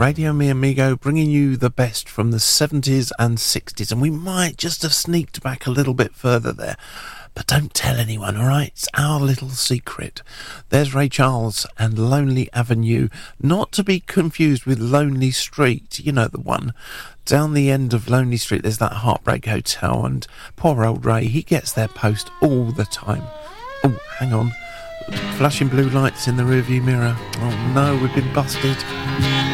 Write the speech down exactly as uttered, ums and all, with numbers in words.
Radio Mi Amigo, bringing you the best from the seventies and sixties, and we might just have sneaked back a little bit further there, but don't tell anyone, all right? It's our little secret. There's Ray Charles and Lonely Avenue, not to be confused with Lonely Street, you know the one. Down the end of Lonely Street, there's that Heartbreak Hotel, and poor old Ray, he gets their post all the time. Oh, hang on. Flashing blue lights in the rearview mirror. Oh no, we've been busted.